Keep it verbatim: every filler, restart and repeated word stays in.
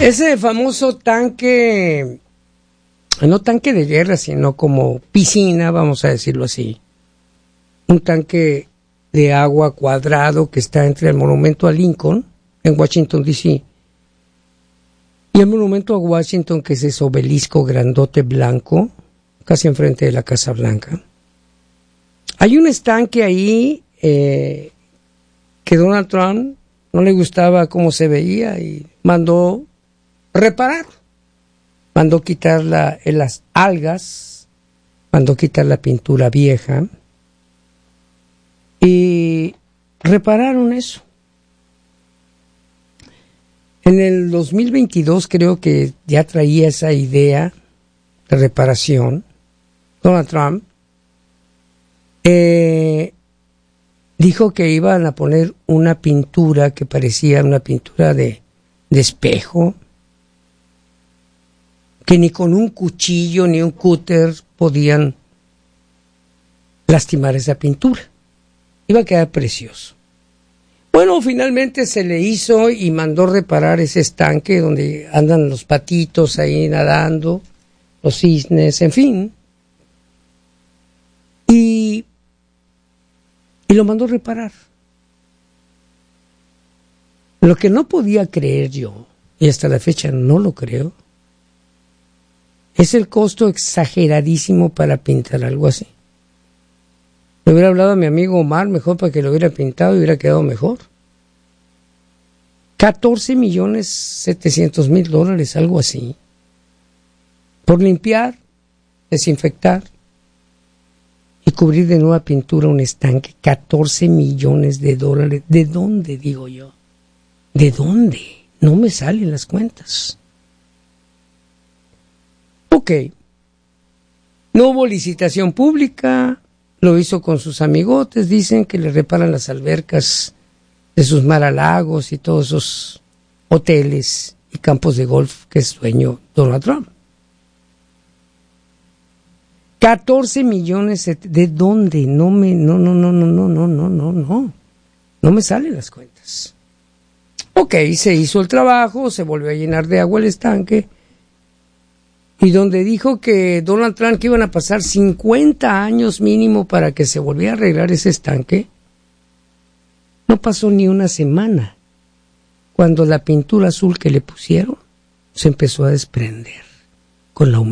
Ese famoso tanque, no tanque de guerra, sino como piscina, vamos a decirlo así. Un tanque de agua cuadrado que está entre el monumento a Lincoln, en Washington, D C, y el monumento a Washington, que es ese obelisco grandote blanco, casi enfrente de la Casa Blanca. Hay un estanque ahí eh, que Donald Trump no le gustaba cómo se veía y mandó reparar. Mandó quitar la, las algas, mandó quitar la pintura vieja y repararon eso. En el dos mil veintidós creo que ya traía esa idea de reparación. Donald Trump eh, dijo que iban a poner una pintura que parecía una pintura de, de espejo, que ni con un cuchillo ni un cúter podían lastimar esa pintura. Iba a quedar precioso. Bueno, finalmente se le hizo y mandó reparar ese estanque donde andan los patitos ahí nadando, los cisnes, en fin. Y, y lo mandó reparar. Lo que no podía creer yo, y hasta la fecha no lo creo, es el costo exageradísimo para pintar algo así. Le hubiera hablado a mi amigo Omar mejor para que lo hubiera pintado y hubiera quedado mejor. catorce millones setecientos mil dólares, algo así. Por limpiar, desinfectar y cubrir de nueva pintura un estanque. catorce millones de dólares. ¿De dónde, digo yo? ¿De dónde? No me salen las cuentas. Ok. No hubo licitación pública. Lo hizo con sus amigotes, dicen que le reparan las albercas de sus Mar-a-Lagos y todos esos hoteles y campos de golf que es dueño Donald Trump. catorce millones, ¿de dónde? No me, no, no, no, no, no, no, no, no, no. No me salen las cuentas. Ok, se hizo el trabajo, se volvió a llenar de agua el estanque. Y donde dijo que Donald Trump que iban a pasar cincuenta años mínimo para que se volviera a arreglar ese estanque, no pasó ni una semana cuando la pintura azul que le pusieron se empezó a desprender con la humedad.